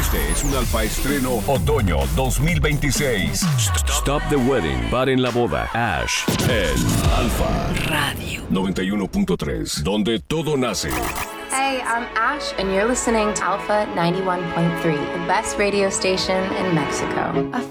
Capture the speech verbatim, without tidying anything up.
Este es un Alfa Estreno Otoño dos mil veintiséis. Stop the Wedding. Paren la boda. Ash. El Alfa Radio noventa y uno punto tres, donde todo nace. Hey, I'm Ash, and you're listening to Alpha ninety-one point three, the best radio station in Mexico. A